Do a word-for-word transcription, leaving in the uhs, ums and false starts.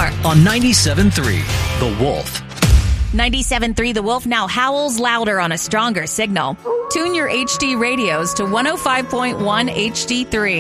on ninety-seven point three The Wolf. ninety-seven point three The Wolf now howls louder on a stronger signal. Tune your H D radios to one oh five point one H D three.